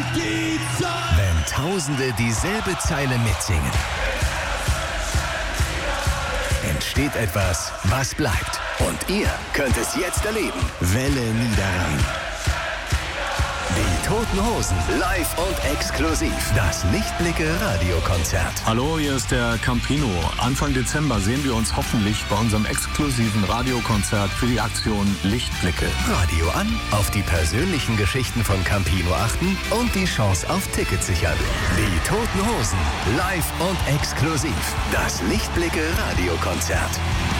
die Zeit. Wenn Tausende dieselbe Zeile mitsingen, entsteht etwas, was bleibt. Und ihr könnt es jetzt erleben. Welle Niederrhein. Die Toten Hosen, live und exklusiv. Das Lichtblicke-Radiokonzert. Hallo, hier ist der Campino. Anfang Dezember sehen wir uns hoffentlich bei unserem exklusiven Radiokonzert für die Aktion Lichtblicke. Radio an, auf die persönlichen Geschichten von Campino achten und die Chance auf Tickets sichern. Die Toten Hosen, live und exklusiv. Das Lichtblicke-Radiokonzert.